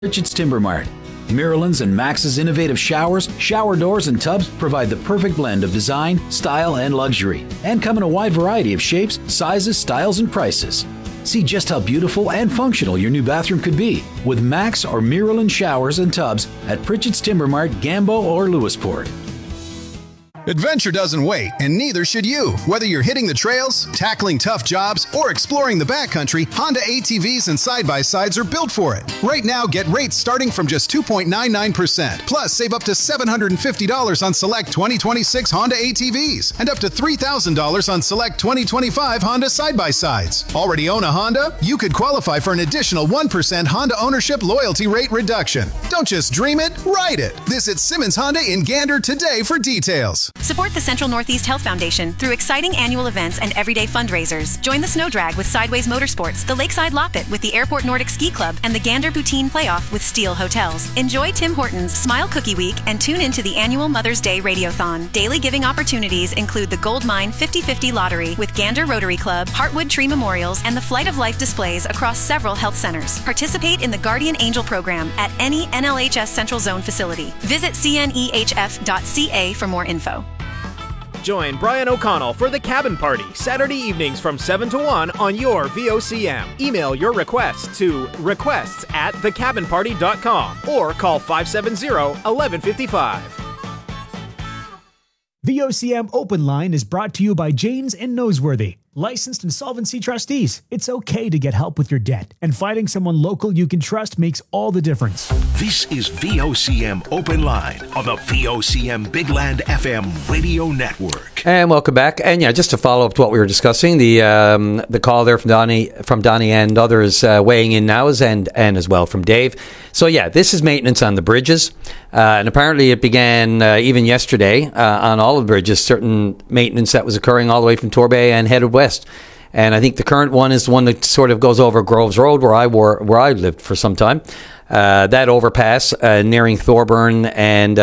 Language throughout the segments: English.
Richards Timber Mart. Miralin's and Max's innovative showers, shower doors, and tubs provide the perfect blend of design, style, and luxury, and come in a wide variety of shapes, sizes, styles, and prices. See just how beautiful and functional your new bathroom could be with Max or Miralin showers and tubs at Pritchard's Timber Mart, Gambo, or Lewisport. Adventure doesn't wait, and neither should you. Whether you're hitting the trails, tackling tough jobs, or exploring the backcountry, Honda ATVs and side-by-sides are built for it. Right now, get rates starting from just 2.99%. Plus, save up to $750 on select 2026 Honda ATVs and up to $3,000 on select 2025 Honda side-by-sides. Already own a Honda? You could qualify for an additional 1% Honda ownership loyalty rate reduction. Don't just dream it, ride it. Visit Simmons Honda in Gander today for details. Support the Central Northeast Health Foundation through exciting annual events and everyday fundraisers. Join the Snow Drag with Sideways Motorsports, the Lakeside Loppet with the Airport Nordic Ski Club, and the Gander Poutine Playoff with Steel Hotels. Enjoy Tim Hortons Smile Cookie Week and tune into the annual Mother's Day Radiothon. Daily giving opportunities include the Gold Mine 50/50 Lottery with Gander Rotary Club, Heartwood Tree Memorials, and the Flight of Life displays across several health centers. Participate in the Guardian Angel program at any NLHS Central Zone facility. Visit cnehf.ca for more info. Join Brian O'Connell for The Cabin Party, Saturday evenings from 7 to 1 on your VOCM. Email your requests to requests@thecabinparty.com or call 570-1155. VOCM Open Line is brought to you by Janes and Noseworthy, licensed insolvency trustees. It's okay to get help with your debt, and finding someone local you can trust makes all the difference. This is VOCM Open Line on the VOCM Big Land FM radio network. And welcome back. And yeah, just to follow up to what we were discussing, the call there from Donnie and others weighing in now and as well from Dave. So yeah, this is maintenance on the bridges, and apparently it began even yesterday on all of the bridges. Certain maintenance that was occurring all the way from Torbay and headed west. And I think the current one is the one that sort of goes over Groves Road, where I lived for some time. That overpass nearing Thorburn and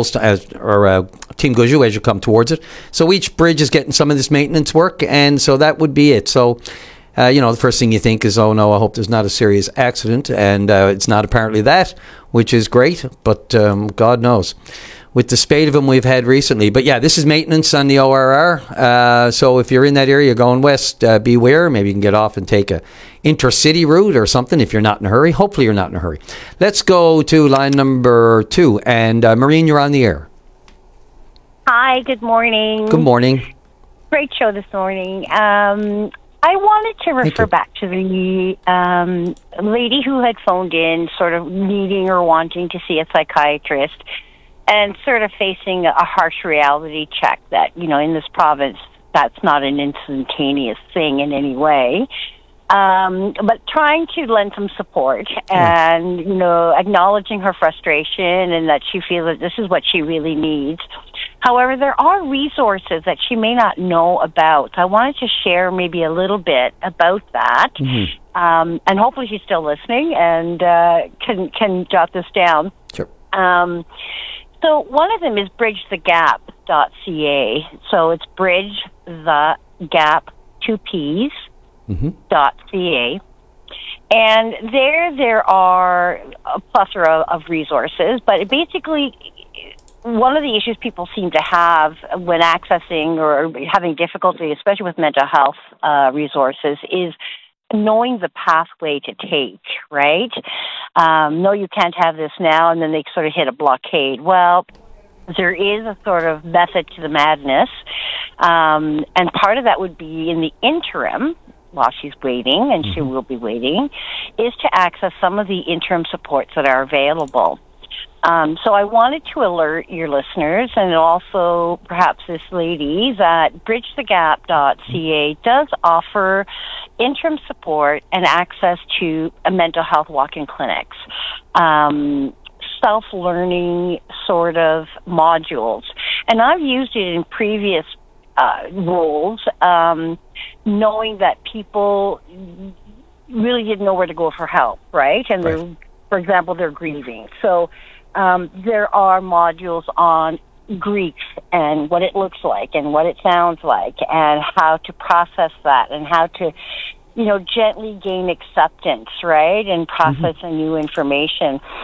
Team Guju as you come towards it. So each bridge is getting some of this maintenance work, and so that would be it. So, the first thing you think is, oh no, I hope there's not a serious accident, and it's not apparently that, which is great, but God knows. With the spate of them we've had recently. But yeah, this is maintenance on the ORR. So if you're in that area going west, beware. Maybe you can get off and take a intercity route or something if you're not in a hurry. Hopefully you're not in a hurry. Let's go to line number 2. And Maureen, you're on the air. Hi, good morning. Good morning. Great show this morning. I wanted to refer back to the lady who had phoned in sort of needing or wanting to see a psychiatrist, and sort of facing a harsh reality check that, in this province, that's not an instantaneous thing in any way. But trying to lend some support and, acknowledging her frustration and that she feels that this is what she really needs. However, there are resources that she may not know about. So I wanted to share maybe a little bit about that. Mm-hmm. And hopefully she's still listening and can jot this down. Sure. So one of them is bridgethegap.ca. So it's bridgethegap, 2 P's, .ca. And there are a plethora of resources, but basically one of the issues people seem to have when accessing or having difficulty, especially with mental health resources, is knowing the pathway to take, right? No, you can't have this now, and then they sort of hit a blockade. Well, there is a sort of method to the madness, and part of that would be in the interim, while she's waiting, and she will be waiting, is to access some of the interim supports that are available. So I wanted to alert your listeners and also perhaps this lady that bridgethegap.ca does offer interim support and access to mental health walk-in clinics, self-learning sort of modules. And I've used it in previous roles, knowing that people really didn't know where to go for help, right? And they're, for example, they're grieving. So there are modules on grief and what it looks like and what it sounds like and how to process that and how to gently gain acceptance, right, and process a new information.